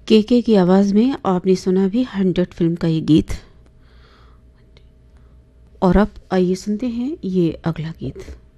के की आवाज़ में आपने सुना भी 100 फिल्म का ये गीत। और अब आइए सुनते हैं ये अगला गीत।